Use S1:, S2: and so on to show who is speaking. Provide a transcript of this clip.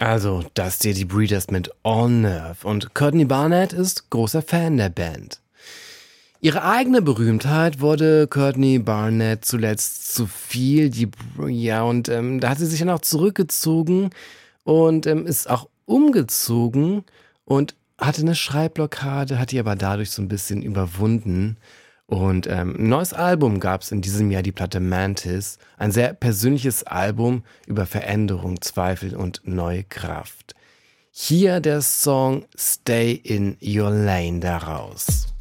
S1: Also, das dir die Breeders mit All Nerve und Courtney Barnett ist großer Fan der Band. Ihre eigene Berühmtheit wurde Courtney Barnett zuletzt zu viel, da hat sie sich dann auch zurückgezogen und ist auch umgezogen und hatte eine Schreibblockade, hat die aber dadurch so ein bisschen überwunden. Und ein neues Album gab es in diesem Jahr, die Platte Mantis. Ein sehr persönliches Album über Veränderung, Zweifel und neue Kraft. Hier der Song Stay in Your Lane daraus.